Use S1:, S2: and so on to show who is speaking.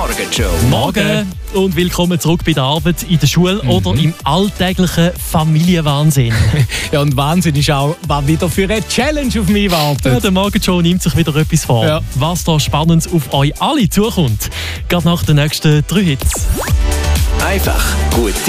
S1: Morgenshow.
S2: Morgen und willkommen zurück bei der Arbeit, in der Schule oder im alltäglichen Familienwahnsinn.
S3: Ja, und Wahnsinn ist auch, was wieder für eine Challenge auf mich wartet.
S2: Ja, der Morgenshow nimmt sich wieder etwas vor.
S3: Ja.
S2: Was da Spannendes auf euch alle zukommt, gerade nach den nächsten 3 Hits.
S1: Einfach gute